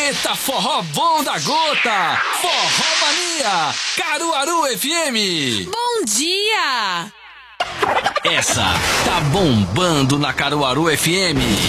Eita, forró bom da gota! Forró Mania! Caruaru FM! Bom dia! Essa tá bombando na Caruaru FM.